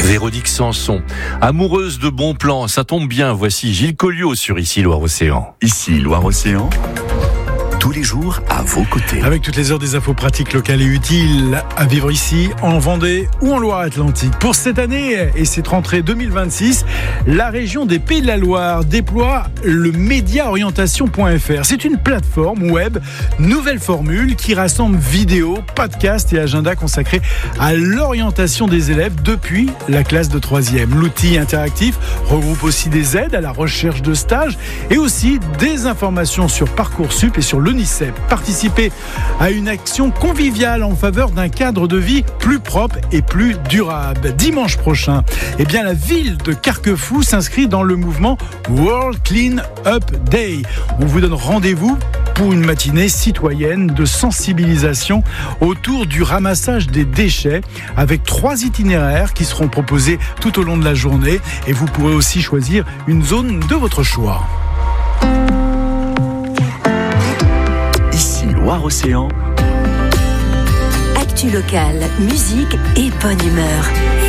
Véronique Sanson, amoureuse de bons plans, ça tombe bien, voici Gilles Colliot sur Ici Loire-Océan. Ici Loire-Océan, tous les jours à vos côtés. Avec toutes les heures des infos pratiques locales et utiles à vivre ici, en Vendée ou en Loire-Atlantique. Pour cette année et cette rentrée 2026, la région des Pays de la Loire déploie le médiaorientation.fr. C'est une plateforme web, nouvelle formule qui rassemble vidéos, podcasts et agendas consacrés à l'orientation des élèves depuis la classe de 3e. L'outil interactif regroupe aussi des aides à la recherche de stages et aussi des informations sur Parcoursup et sur l'ONICEP. Participer à une action conviviale en faveur d'un cadre de vie plus propre et plus durable. Dimanche prochain, la ville de Carquefou s'inscrit dans le mouvement World Clean Up Day. On vous donne rendez-vous pour une matinée citoyenne de sensibilisation autour du ramassage des déchets avec 3 itinéraires qui seront proposés tout au long de la journée et vous pourrez aussi choisir une zone de votre choix. Ici Loire-Océan. Actu locale, musique et bonne humeur.